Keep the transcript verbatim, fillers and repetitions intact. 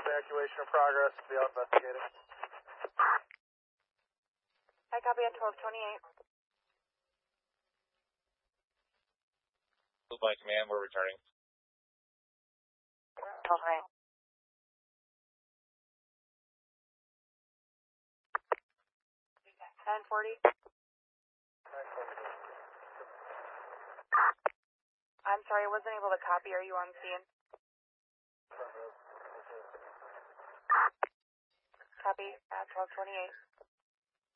evacuation in progress. Be out investigating. I copy at twelve twenty-eight. By command, we're returning. Okay. ten forty. I'm sorry, I wasn't able to copy. Are you on scene? Copy at twelve twenty-eight.